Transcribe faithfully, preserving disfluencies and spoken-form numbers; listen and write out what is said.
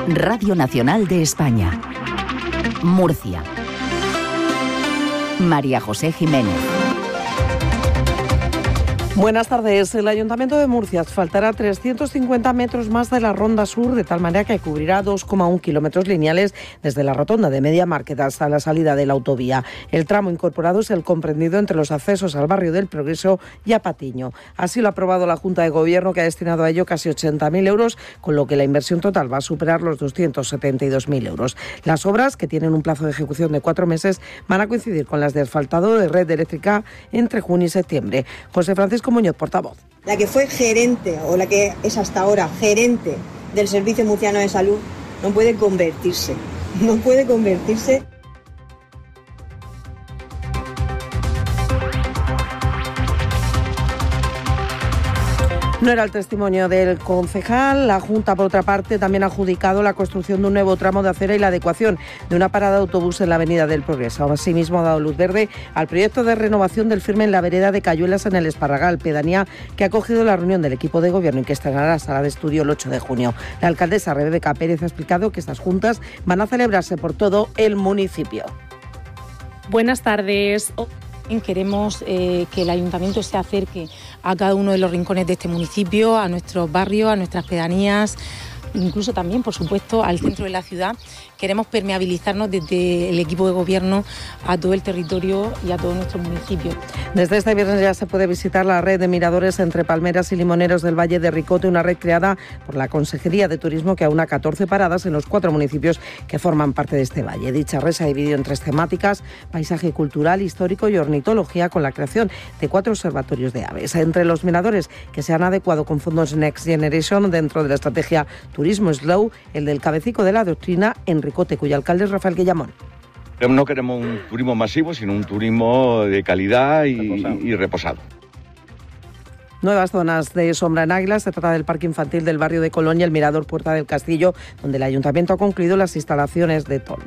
Radio Nacional de España. Murcia. María José Jiménez. Buenas tardes. El Ayuntamiento de Murcia asfaltará trescientos cincuenta metros más de la Ronda Sur, de tal manera que cubrirá dos coma uno kilómetros lineales desde la rotonda de Media Market hasta la salida de la autovía. El tramo incorporado es el comprendido entre los accesos al barrio del Progreso y a Patiño. Así lo ha aprobado la Junta de Gobierno, que ha destinado a ello casi ochenta mil euros, con lo que la inversión total va a superar los doscientos setenta y dos mil euros. Las obras, que tienen un plazo de ejecución de cuatro meses, van a coincidir con las de asfaltado de red eléctrica entre junio y septiembre. José Francisco Muñoz, portavoz. La que fue gerente, o la que es hasta ahora gerente del Servicio Murciano de Salud, no puede convertirse, no puede convertirse. No era el testimonio del concejal. La Junta, por otra parte, también ha adjudicado la construcción de un nuevo tramo de acera y la adecuación de una parada de autobús en la Avenida del Progreso. Asimismo, ha dado luz verde al proyecto de renovación del firme en la vereda de Cayuelas, en el Esparragal, pedanía que ha acogido la reunión del equipo de gobierno y que estrenará la sala de estudio el ocho de junio. La alcaldesa Rebeca Pérez ha explicado que estas juntas van a celebrarse por todo el municipio. Buenas tardes. Queremos eh, que el ayuntamiento se acerque a cada uno de los rincones de este municipio, a nuestros barrios, a nuestras pedanías, incluso también, por supuesto, al centro de la ciudad. Queremos permeabilizarnos desde el equipo de gobierno a todo el territorio y a todos nuestros municipios. Desde este viernes ya se puede visitar la red de miradores entre Palmeras y Limoneros del Valle de Ricote, una red creada por la Consejería de Turismo que aúna catorce paradas en los cuatro municipios que forman parte de este valle. Dicha red se ha dividido en tres temáticas: paisaje cultural, histórico y ornitología, con la creación de cuatro observatorios de aves. Entre los miradores que se han adecuado con fondos Next Generation dentro de la estrategia Turismo Slow, el del Cabecico de la Doctrina en Ricote, cuyo alcalde es Rafael Guillamón. No queremos un turismo masivo, sino un turismo de calidad y reposado. Y reposado. Nuevas zonas de sombra en Águilas. Se trata del parque infantil del barrio de Colón y el mirador Puerta del Castillo, donde el ayuntamiento ha concluido las instalaciones de toldos.